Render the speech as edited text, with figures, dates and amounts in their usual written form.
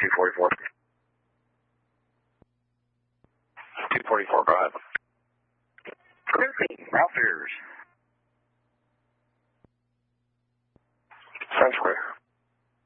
244. 244, go ahead. Ralph Ayers. French Square.